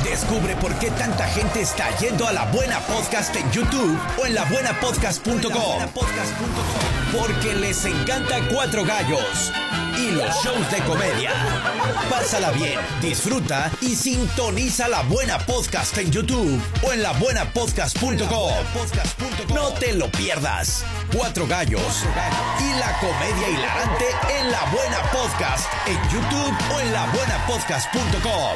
Descubre por qué tanta gente está yendo a La Buena Podcast en YouTube o en labuenapodcast.com. Porque les encanta Cuatro Gallos y los shows de comedia. Pásala bien, disfruta y sintoniza La Buena Podcast en YouTube o en labuenapodcast.com. No te lo pierdas. Cuatro Gallos y la comedia hilarante en La Buena Podcast en YouTube o en labuenapodcast.com.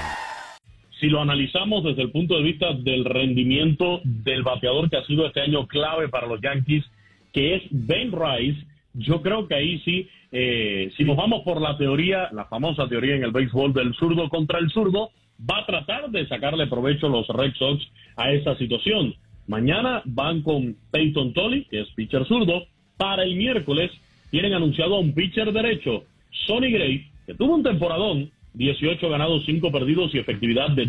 Si lo analizamos desde el punto de vista del rendimiento del bateador que ha sido este año clave para los Yankees, que es Ben Rice, yo creo que ahí sí, si nos vamos por la teoría, la famosa teoría en el béisbol del zurdo contra el zurdo, va a tratar de sacarle provecho los Red Sox a esa situación. Mañana van con Peyton Tolly, que es pitcher zurdo. Para el miércoles tienen anunciado a un pitcher derecho, Sonny Gray, que tuvo un temporadón, 18 ganados, 5 perdidos y efectividad de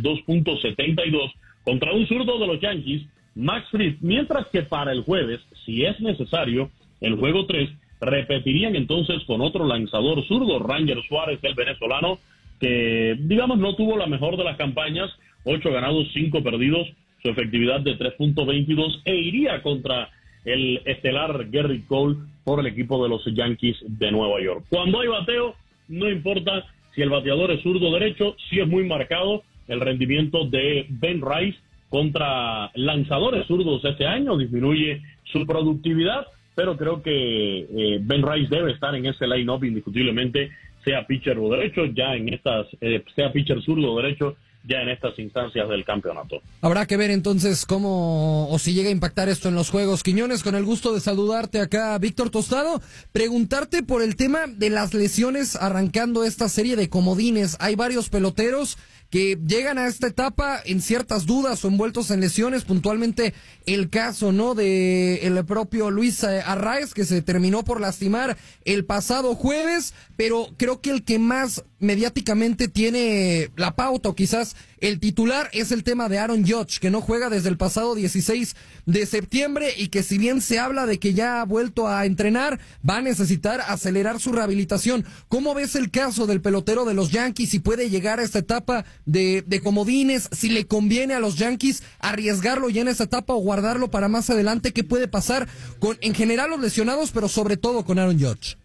2.72 contra un zurdo de los Yankees, Max Fried. Mientras que para el jueves, si es necesario, el juego 3, repetirían entonces con otro lanzador zurdo, Ranger Suárez, el venezolano, que digamos no tuvo la mejor de las campañas, 8 ganados, 5 perdidos, su efectividad de 3.22, e iría contra el estelar Gerrit Cole por el equipo de los Yankees de Nueva York. Cuando hay bateo, no importa si el bateador es zurdo o derecho, sí es muy marcado el rendimiento de Ben Rice contra lanzadores zurdos este año, disminuye su productividad, pero creo que Ben Rice debe estar en ese line-up indiscutiblemente, sea pitcher o derecho, ya en estas, sea pitcher zurdo o derecho, ya en estas instancias del campeonato. Habrá que ver entonces cómo o si llega a impactar esto en los juegos. Quiñones, con el gusto de saludarte acá, Víctor Tostado, preguntarte por el tema de las lesiones arrancando esta serie de comodines. Hay varios peloteros que llegan a esta etapa en ciertas dudas o envueltos en lesiones, puntualmente el caso, ¿no?, de el propio Luis Arraez, que se terminó por lastimar el pasado jueves, pero creo que el que más mediáticamente tiene la pauta, o quizás el titular, es el tema de Aaron Judge, que no juega desde el pasado 16 de septiembre y que si bien se habla de que ya ha vuelto a entrenar, va a necesitar acelerar su rehabilitación. ¿Cómo ves el caso del pelotero de los Yankees? Si puede llegar a esta etapa de comodines, si le conviene a los Yankees arriesgarlo ya en esta etapa o guardarlo para más adelante. ¿Qué puede pasar con, en general, los lesionados, pero sobre todo con Aaron Judge?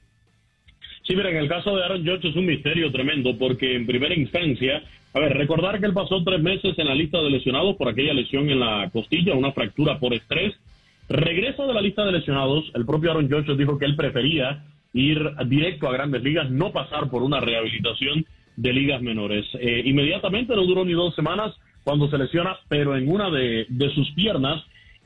Sí, mira, en el caso de Aaron Judge es un misterio tremendo, porque en primera instancia, recordar que él pasó 3 meses en la lista de lesionados por aquella lesión en la costilla, una fractura por estrés. Regresa de la lista de lesionados, el propio Aaron Judge dijo que él prefería ir directo a Grandes Ligas, no pasar por una rehabilitación de ligas menores. Inmediatamente, no duró ni 2 semanas cuando se lesiona, pero en una de sus piernas,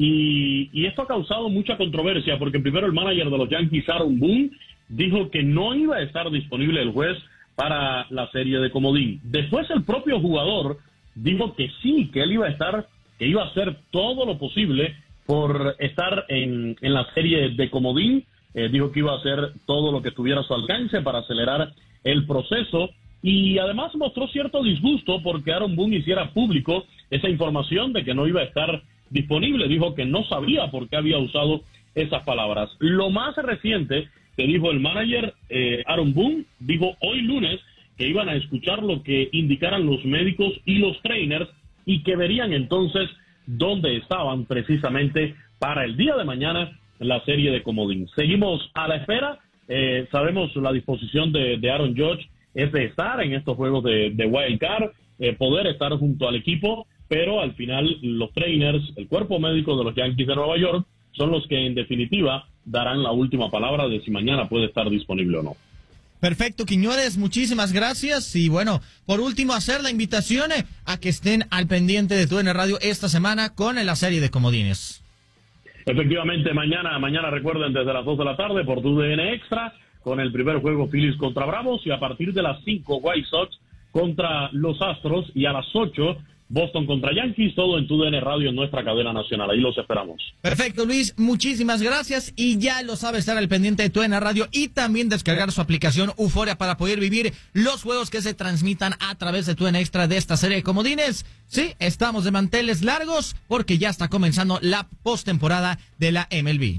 y esto ha causado mucha controversia, porque primero el manager de los Yankees, Aaron Boone, dijo que no iba a estar disponible el juez para la serie de comodín. Después el propio jugador dijo que sí, que él iba a estar, que iba a hacer todo lo posible por estar en la serie de comodín. Dijo que iba a hacer todo lo que estuviera a su alcance para acelerar el proceso, y además mostró cierto disgusto porque Aaron Boone hiciera público esa información de que no iba a estar disponible. Dijo que no sabía por qué había usado esas palabras. Lo más reciente que dijo el manager Aaron Boone, dijo hoy lunes que iban a escuchar lo que indicaran los médicos y los trainers y que verían entonces dónde estaban precisamente para el día de mañana en la serie de comodín. Seguimos a la espera. Sabemos la disposición de Aaron Judge es de estar en estos juegos de Wild Card, poder estar junto al equipo, pero al final los trainers, el cuerpo médico de los Yankees de Nueva York, son los que en definitiva darán la última palabra de si mañana puede estar disponible o no. Perfecto, Quiñones, muchísimas gracias. Y bueno, por último, hacer la invitación a que estén al pendiente de TUDN Radio esta semana con la serie de comodines. Efectivamente, mañana recuerden, desde las 2 de la tarde por TUDN Extra, con el primer juego Phillies contra Bravos, y a partir de las 5 White Sox contra los Astros, y a las 8 Boston contra Yankees, todo en TUDN Radio, en nuestra cadena nacional. Ahí los esperamos. Perfecto, Luis, muchísimas gracias, y ya lo sabe, estar al pendiente de TUDN Radio y también descargar su aplicación Euforia para poder vivir los juegos que se transmitan a través de TUDN Extra de esta serie de comodines. Sí, estamos de manteles largos porque ya está comenzando la postemporada de la MLB.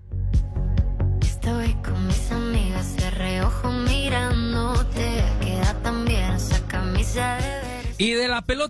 Estoy con mis amigas de reojo mirándote, queda tan bien esa camisa de veres. Y de la pelota